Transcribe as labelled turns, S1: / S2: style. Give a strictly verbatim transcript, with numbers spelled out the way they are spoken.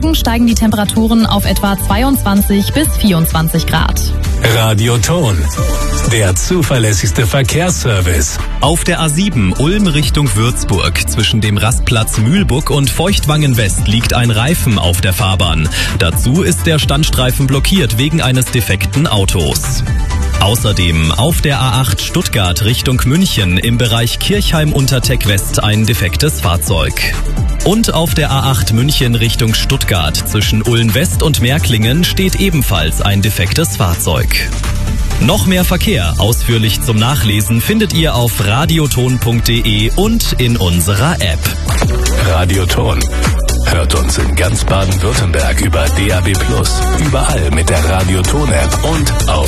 S1: Morgen steigen die Temperaturen auf etwa zweiundzwanzig bis vierundzwanzig Grad.
S2: Radioton, der zuverlässigste Verkehrsservice.
S3: Auf der A sieben Ulm Richtung Würzburg zwischen dem Rastplatz Mühlbuck und Feuchtwangen West liegt ein Reifen auf der Fahrbahn. Dazu ist der Standstreifen blockiert wegen eines defekten Autos. Außerdem auf der A acht Stuttgart Richtung München im Bereich Kirchheim-Unterteck West ein defektes Fahrzeug. Und auf der A acht München Richtung Stuttgart zwischen Ulm West und Märklingen steht ebenfalls ein defektes Fahrzeug. Noch mehr Verkehr ausführlich zum Nachlesen findet ihr auf radioton punkt de und in unserer App.
S2: Radioton. Hört uns in ganz Baden-Württemberg über D A B plus, überall mit der Radioton-App und auf